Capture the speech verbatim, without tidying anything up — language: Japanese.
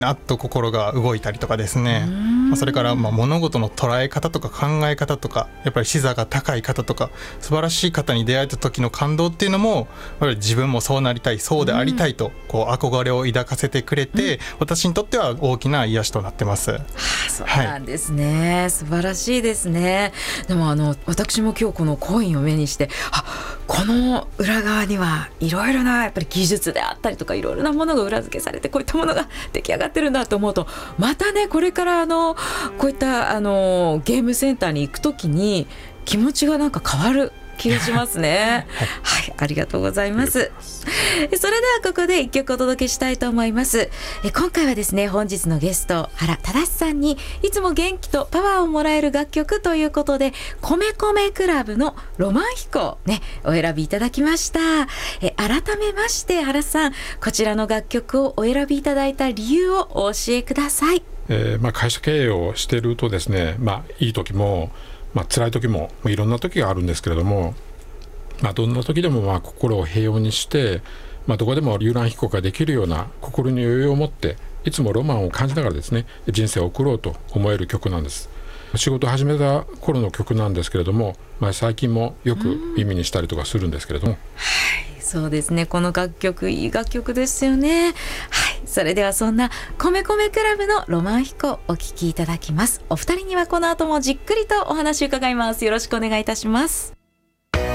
あっと心が動いたりとかですね、まあそれからまあ物事の捉え方とか考え方とか、やっぱり視座が高い方とか素晴らしい方に出会えた時の感動っていうのも、やっぱり自分もそうなりたい、そうでありたいとこう憧れを抱かせてくれて、うん、私にとっては大きな癒しとなってます。はあ、そうなんですね、はい、素晴らしいですね。でもあの私も今日このコインを目にして、あ、この裏側にはいろいろなやっぱり技術であったりとかいろいろなものが裏付けされて、こういったものが出来上がってるんだと思うと、またねこれからあのこういったあのゲームセンターに行くときに気持ちがなんか変わる気がしますねはい、はい、ありがとうございます。それではここで一曲お届けしたいと思います。え今回はですね、本日のゲスト原忠さんにいつも元気とパワーをもらえる楽曲ということで、米米クラブのロマン飛行ね、お選びいただきました。え改めまして原さん、こちらの楽曲をお選びいただいた理由をお教えください。 えーまあ、会社経営をしているとですね、まあ、いい時もまあ辛い時もいろんな時があるんですけれども、まあ、どんな時でもまあ心を平穏にして、まあ、どこでも遊覧飛行ができるような心に余裕を持っていつもロマンを感じながらですね、人生を送ろうと思える曲なんです。仕事を始めた頃の曲なんですけれども、まあ、最近もよく耳にしたりとかするんですけれども、 はい、そうですね、この楽曲いい楽曲ですよね。はい、それではそんな米米クラブのロマン飛行お聴きいただきます。お二人にはこの後もじっくりとお話を伺います。よろしくお願いいたします。